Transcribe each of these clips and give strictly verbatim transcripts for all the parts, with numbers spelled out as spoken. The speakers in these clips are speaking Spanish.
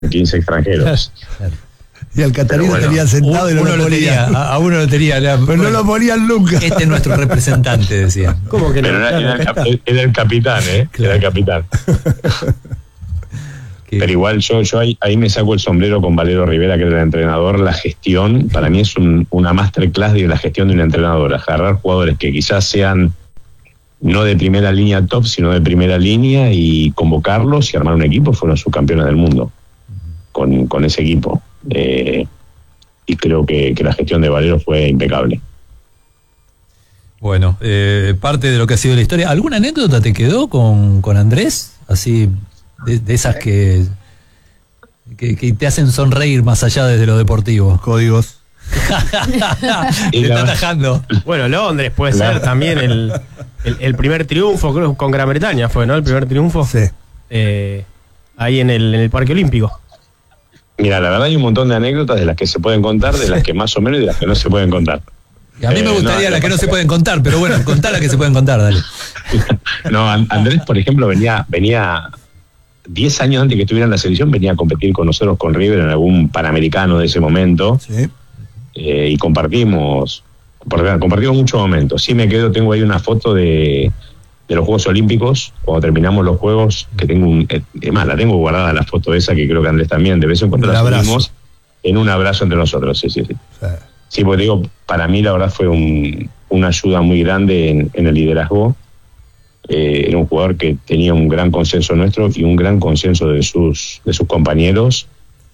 quince extranjeros. Y al Catarino bueno, tenía sentado un, y no uno lo ponía. Tenía, a, a uno lo tenía. La, pero bueno, no lo ponían nunca. Este es nuestro representante, decía. ¿Cómo que no? Era, era, el, era el capitán, ¿eh? Claro. Era el capitán. Pero igual yo, yo ahí, ahí me saco el sombrero con Valero Rivera, que era el entrenador. La gestión, para mí es un, una masterclass de la gestión de un entrenador. Agarrar jugadores que quizás sean no de primera línea top, sino de primera línea y convocarlos y armar un equipo. Fueron subcampeones del mundo con, con ese equipo. Eh, y creo que, que la gestión de Valero fue impecable. Bueno, eh, parte de lo que ha sido la historia. ¿Alguna anécdota te quedó con, con Andrés? Así, de, de esas que, que, que te hacen sonreír más allá desde lo deportivo. Códigos. Te está atajando. Bueno, Londres puede ser también el, el, el primer triunfo, creo, con Gran Bretaña fue, ¿no? El primer triunfo. Sí. Eh, ahí en el, en el Parque Olímpico. Mira, la verdad hay un montón de anécdotas de las que se pueden contar, de las que más o menos y de las que no se pueden contar. Y a mí eh, me gustaría no, las que no se pueden contar, pero bueno, contá las que se pueden contar, dale. No, Andrés, por ejemplo, venía venía diez años antes que estuviera en la selección, venía a competir con nosotros, con River, en algún Panamericano de ese momento. Sí. Eh, y compartimos, compartimos muchos momentos. Sí me quedo, tengo ahí una foto de, de los Juegos Olímpicos, cuando terminamos los Juegos, que tengo un, es más, la tengo guardada la foto esa, que creo que Andrés también, de vez en cuando la subimos en un abrazo entre nosotros, sí, sí, sí. Sí, sí, porque digo, para mí la verdad fue un, una ayuda muy grande en, en el liderazgo. Eh, era un jugador que tenía un gran consenso nuestro y un gran consenso de sus, de sus compañeros.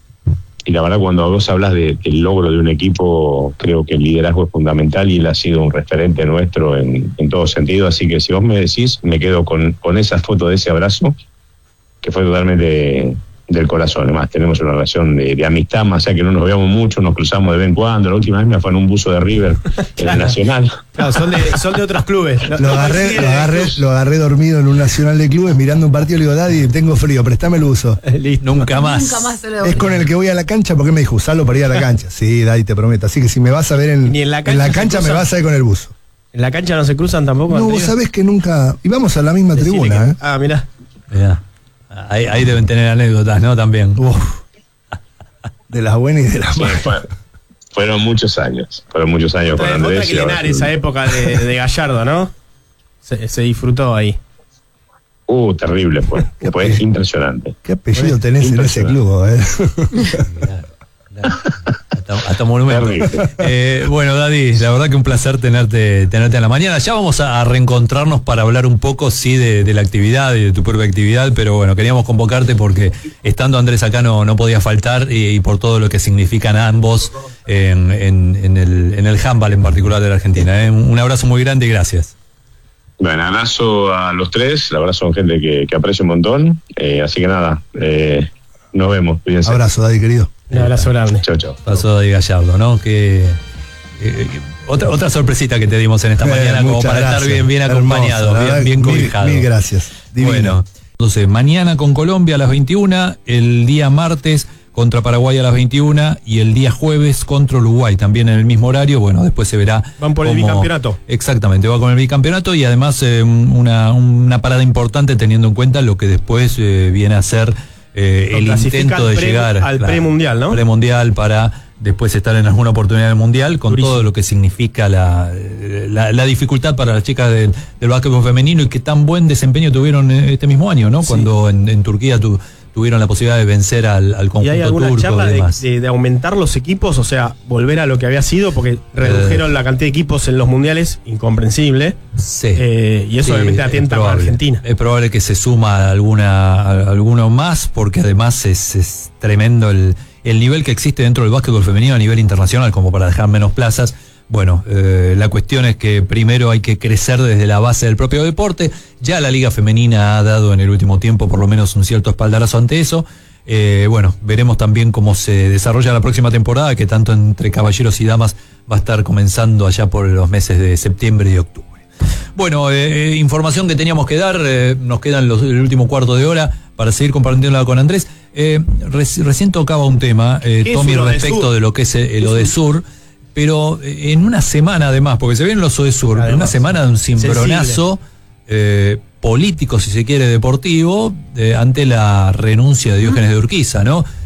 Y la verdad, cuando vos hablas de, del logro de un equipo, creo que el liderazgo es fundamental y él ha sido un referente nuestro en, en todo sentido. Así que si vos me decís, me quedo con, con esa foto de ese abrazo, que fue totalmente de, del corazón. Además, tenemos una relación de, de amistad, más allá que no nos veamos mucho, nos cruzamos de vez en cuando. La última vez me fue en un buzo de River, claro, en el Nacional. Claro, son de, son de otros clubes. Lo, lo, agarré, lo, agarré, lo agarré dormido en un Nacional de clubes mirando un partido. Le digo, Daddy, tengo frío, préstame el buzo. Nunca más. Nunca más se lo es con el que voy a la cancha, porque me dijo, usalo para ir a la cancha. Sí, Daddy, te prometo. Así que si me vas a ver en, en la cancha, en la cancha me vas a ver con el buzo. ¿En la cancha no se cruzan tampoco? No, vos sabés que nunca... Íbamos a la misma Decile tribuna, que... ¿eh? Ah, mirá. Mirá. Ahí, ahí deben tener anécdotas, ¿no? También. Uf. De las buenas y de las malas. Sí, fueron muchos años. Fueron muchos años otra, con Andrés. Otra que llenar esa época de, de Gallardo, ¿no? Se, se disfrutó ahí. Uh, terrible fue. Fue ape- impresionante. ¿Qué apellido tenés en ese club, eh? Claro, claro. Hasta, hasta monumento. Eh, bueno, Daddy, la verdad que un placer tenerte tenerte en la mañana. Ya vamos a, a reencontrarnos para hablar un poco, sí, de, de la actividad y de tu propia actividad, pero bueno, queríamos convocarte porque estando Andrés acá no, no podía faltar y, y por todo lo que significan ambos en, en, en, el, en el handball en particular de la Argentina. ¿eh? Un abrazo muy grande y gracias. Bueno, abrazo a los tres, la verdad son gente que, que aprecio un montón, eh, así que nada, eh, nos vemos, cuídense. Abrazo, Daddy, querido. Un abrazo grande. Chao, chao. Pasó de Gallardo, ¿no? Que eh, otra otra sorpresita que te dimos en esta eh, mañana, como para gracias. Estar bien bien acompañado, hermoso, bien, bien cobijado. Mil, mil gracias. Divino. Bueno, entonces mañana con Colombia a las veintiuna, el día martes contra Paraguay a las veintiuna y el día jueves contra Uruguay también en el mismo horario. Bueno, después se verá. Van por cómo... el bicampeonato. Exactamente, va con el bicampeonato y además eh, una, una parada importante teniendo en cuenta lo que después eh, viene a ser eh, el intento de pre, llegar al la, premundial, ¿no? Premundial para después estar en alguna oportunidad del mundial, con Durísimo. Todo lo que significa la, la, la dificultad para las chicas del, del básquetbol femenino y que tan buen desempeño tuvieron este mismo año, ¿no? Sí. Cuando en, en Turquía tu, tuvieron la posibilidad de vencer al, al conjunto turco. ¿Y hay alguna turco charla y demás? De, de, de aumentar los equipos, o sea, volver a lo que había sido, porque redujeron eh, la cantidad de equipos en los mundiales, incomprensible? Sí. Eh, y eso sí, obviamente atenta a Argentina. Es probable que se suma alguna, a, alguno más, porque además es, es tremendo el, el nivel que existe dentro del básquetbol femenino a nivel internacional, como para dejar menos plazas. Bueno, eh, la cuestión es que primero hay que crecer desde la base del propio deporte. Ya la Liga Femenina ha dado en el último tiempo por lo menos un cierto espaldarazo ante eso. Eh, bueno, veremos también cómo se desarrolla la próxima temporada, que tanto entre caballeros y damas va a estar comenzando allá por los meses de septiembre y octubre. Bueno, eh, información que teníamos que dar, eh, nos quedan los, el último cuarto de hora para seguir compartiéndola con Andrés. Eh, reci- recién tocaba un tema, eh, Tommy, respecto de lo que es el Odesur. Pero en una semana además, porque se ven los Odesur, en una semana de un cimbronazo eh, político, si se quiere, deportivo, eh, ante la renuncia de Diógenes de Urquiza, ¿no?